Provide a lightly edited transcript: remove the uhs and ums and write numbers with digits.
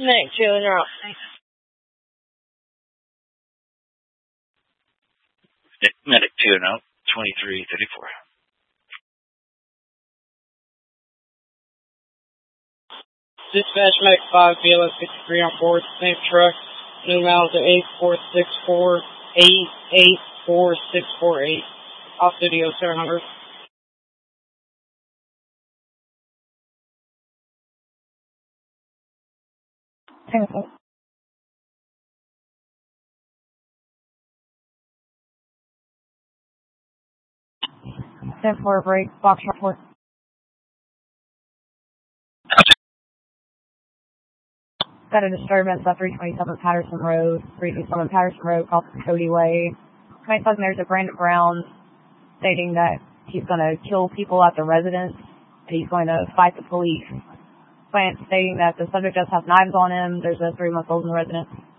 Next, Jalen, you're up. Medic 2 and out, 2334. Dispatch Medic 5, BLS 63 on board, same truck. New miles are 84648. Off studio 700. Pencil. 10-4 break, box report. Got a disturbance at 327 Patterson Road. 327 Patterson Road, off Cody Way. My cousin, there's a Brandon Brown stating that he's going to kill people at the residence. And he's going to fight the police. Plant stating that the subject does have knives on him. There's a 3-month-old in the residence.